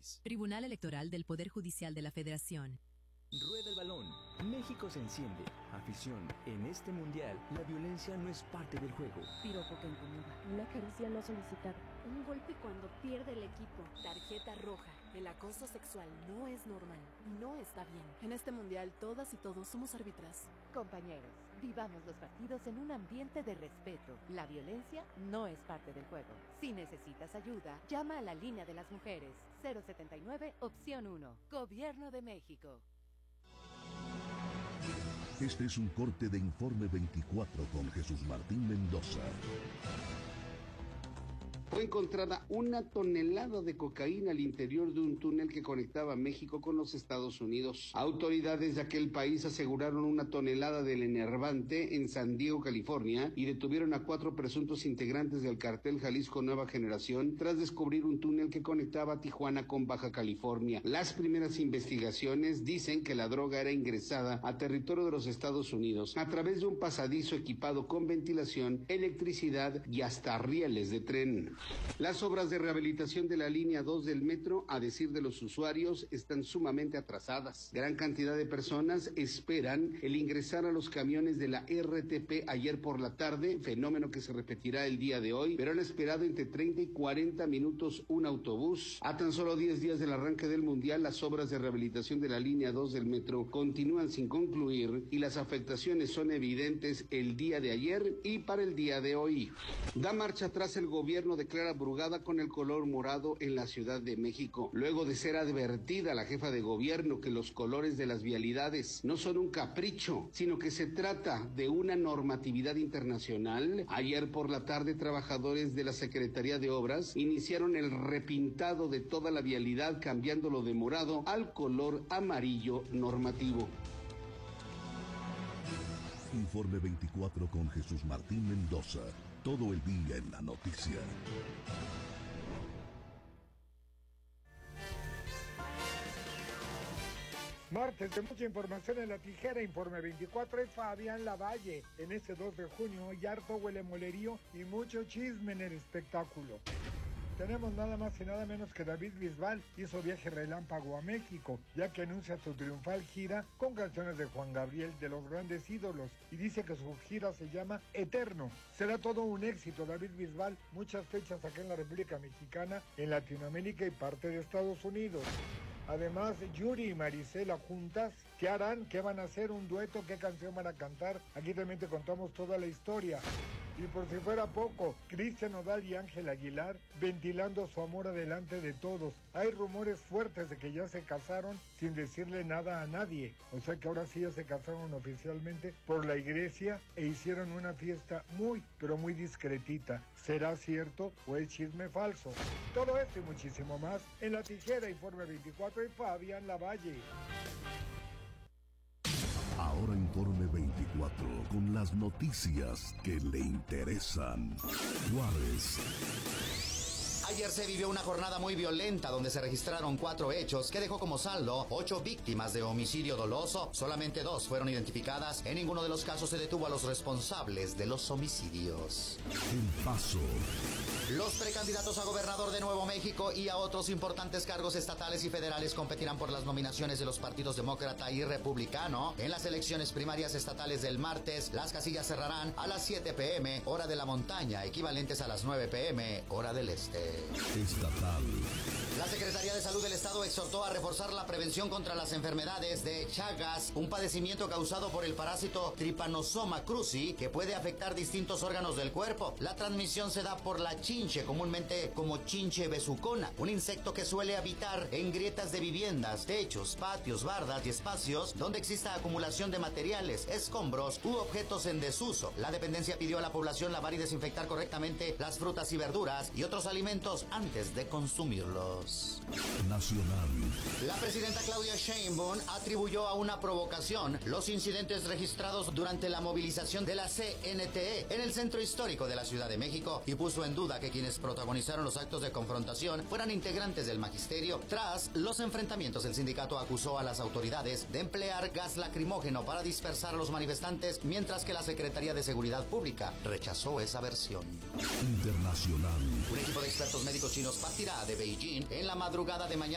país. Tribunal Electoral del Poder Judicial de la Federación. Rueda el balón. México se enciende. Afición. En este mundial, la violencia no es parte del juego. Piropo que incomoda. Una caricia no solicitada. Un golpe cuando pierde el equipo. Tarjeta roja. El acoso sexual no es normal. No está bien. En este mundial, todas y todos somos árbitras. Compañeros, vivamos los partidos en un ambiente de respeto. La violencia no es parte del juego. Si necesitas ayuda, llama a la línea de las mujeres. 079, opción 1. Gobierno de México. Este es un corte de Informe 24 con Jesús Martín Mendoza. Fue encontrada 1 tonelada de cocaína al interior de un túnel que conectaba México con los Estados Unidos. Autoridades de aquel país aseguraron 1 tonelada del enervante en San Diego, California, y detuvieron a 4 presuntos integrantes del cartel Jalisco Nueva Generación tras descubrir un túnel que conectaba Tijuana con Baja California. Las primeras investigaciones dicen que la droga era ingresada a territorio de los Estados Unidos a través de un pasadizo equipado con ventilación, electricidad y hasta rieles de tren. Las obras de rehabilitación de la línea 2 del metro, a decir de los usuarios, están sumamente atrasadas. Gran cantidad de personas esperan el ingresar a los camiones de la RTP ayer por la tarde, fenómeno que se repetirá el día de hoy, pero han esperado entre 30 y 40 minutos un autobús. A tan solo 10 días del arranque del Mundial, las obras de rehabilitación de la línea 2 del metro continúan sin concluir y las afectaciones son evidentes el día de ayer y para el día de hoy. Da marcha atrás el gobierno declara brugada con el color morado en la Ciudad de México, luego de ser advertida la jefa de gobierno que los colores de las vialidades no son un capricho, sino que se trata de una normatividad internacional. Ayer por la tarde, trabajadores de la Secretaría de Obras iniciaron el repintado de toda la vialidad, cambiándolo de morado al color amarillo normativo. Informe 24 con Jesús Martín Mendoza. Todo el día en la noticia. Martes de mucha información en La Tijera, Informe 24 es Fabián Lavalle. En este 2 de junio hay harto huele molerío y mucho chisme en el espectáculo. Tenemos nada más y nada menos que David Bisbal hizo viaje relámpago a México, ya que anuncia su triunfal gira con canciones de Juan Gabriel, de los grandes ídolos, y dice que su gira se llama Eterno. Será todo un éxito, David Bisbal, muchas fechas acá en la República Mexicana, en Latinoamérica y parte de Estados Unidos. Además, Yuri y Marisela juntas, ¿qué harán? ¿Qué van a hacer? ¿Un dueto? ¿Qué canción van a cantar? Aquí también te contamos toda la historia. Y por si fuera poco, Cristian Nodal y Ángel Aguilar ventilando su amor adelante de todos. Hay rumores fuertes de que ya se casaron sin decirle nada a nadie. O sea que ahora sí ya se casaron oficialmente por la iglesia e hicieron una fiesta muy, pero muy discretita. ¿Será cierto o es chisme falso? Todo esto y muchísimo más en La Tijera, Informe 24 y Fabián Lavalle. Ahora Informe 24 con las noticias que le interesan. Juárez. Ayer se vivió una jornada muy violenta donde se registraron 4 hechos que dejó como saldo 8 víctimas de homicidio doloso. Solamente 2 fueron identificadas. En ninguno de los casos se detuvo a los responsables de los homicidios. El Paso. Los precandidatos a gobernador de Nuevo México y a otros importantes cargos estatales y federales competirán por las nominaciones de los partidos demócrata y republicano. En las elecciones primarias estatales del martes, las casillas cerrarán a las 7 p.m., hora de la montaña, equivalentes a las 9 p.m., hora del este. Estatal. La Secretaría de Salud del Estado exhortó a reforzar la prevención contra las enfermedades de Chagas, un padecimiento causado por el parásito Trypanosoma cruzi que puede afectar distintos órganos del cuerpo. La transmisión se da por la chinche, comúnmente como chinche besucona, un insecto que suele habitar en grietas de viviendas, techos, patios, bardas y espacios donde exista acumulación de materiales, escombros u objetos en desuso. La dependencia pidió a la población lavar y desinfectar correctamente las frutas y verduras y otros alimentos antes de consumirlos. Nacional. La presidenta Claudia Sheinbaum atribuyó a una provocación los incidentes registrados durante la movilización de la CNTE en el centro histórico de la Ciudad de México y puso en duda que quienes protagonizaron los actos de confrontación fueran integrantes del magisterio. Tras los enfrentamientos, el sindicato acusó a las autoridades de emplear gas lacrimógeno para dispersar a los manifestantes, mientras que la Secretaría de Seguridad Pública rechazó esa versión. Internacional. Un equipo de expertos médicos chinos partirá de Beijing en la madrugada de mañana